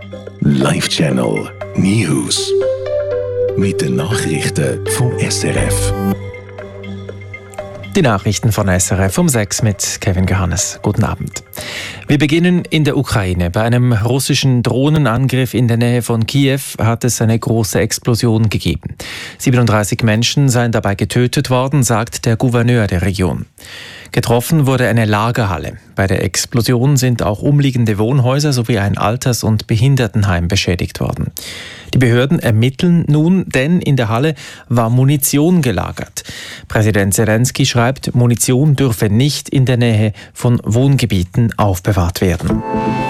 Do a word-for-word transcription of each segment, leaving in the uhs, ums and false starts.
Live Channel News. Mit den Nachrichten vom S R F. Die Nachrichten von S R F um sechs mit Kevin Johannes. Guten Abend. Wir beginnen in der Ukraine. Bei einem russischen Drohnenangriff in der Nähe von Kiew hat es eine große Explosion gegeben. siebenunddreißig Menschen seien dabei getötet worden, sagt der Gouverneur der Region. Getroffen wurde eine Lagerhalle. Bei der Explosion sind auch umliegende Wohnhäuser sowie ein Alters- und Behindertenheim beschädigt worden. Die Behörden ermitteln nun, denn in der Halle war Munition gelagert. Präsident Zelensky schreibt, Munition dürfe nicht in der Nähe von Wohngebieten aufbewahrt werden.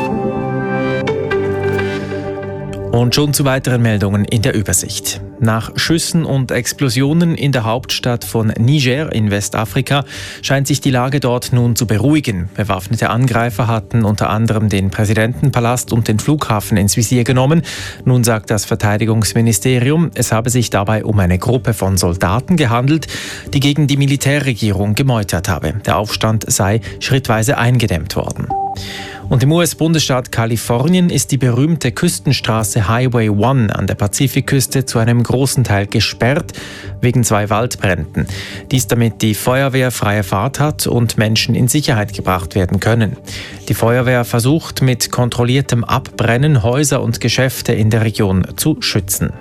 Und schon zu weiteren Meldungen in der Übersicht. Nach Schüssen und Explosionen in der Hauptstadt von Niger in Westafrika scheint sich die Lage dort nun zu beruhigen. Bewaffnete Angreifer hatten unter anderem den Präsidentenpalast und den Flughafen ins Visier genommen. Nun sagt das Verteidigungsministerium, es habe sich dabei um eine Gruppe von Soldaten gehandelt, die gegen die Militärregierung gemeutert habe. Der Aufstand sei schrittweise eingedämmt worden. Und im U S-Bundesstaat Kalifornien ist die berühmte Küstenstraße Highway One an der Pazifikküste zu einem großen Teil gesperrt wegen zwei Waldbränden. Dies damit die Feuerwehr freie Fahrt hat und Menschen in Sicherheit gebracht werden können. Die Feuerwehr versucht mit kontrolliertem Abbrennen Häuser und Geschäfte in der Region zu schützen.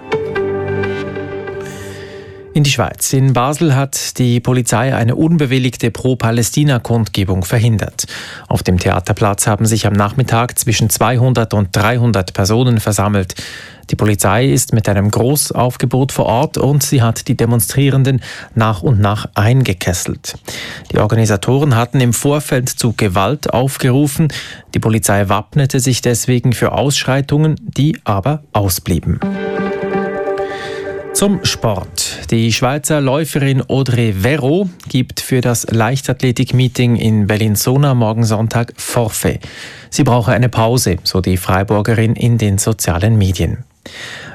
In die Schweiz. In Basel hat die Polizei eine unbewilligte Pro-Palästina-Kundgebung verhindert. Auf dem Theaterplatz haben sich am Nachmittag zwischen zweihundert und dreihundert Personen versammelt. Die Polizei ist mit einem Großaufgebot vor Ort und sie hat die Demonstrierenden nach und nach eingekesselt. Die Organisatoren hatten im Vorfeld zu Gewalt aufgerufen. Die Polizei wappnete sich deswegen für Ausschreitungen, die aber ausblieben. Zum Sport. Die Schweizer Läuferin Audrey Verreau gibt für das Leichtathletik-Meeting in Bellinzona morgen Sonntag Forfait. Sie brauche eine Pause, so die Freiburgerin in den sozialen Medien.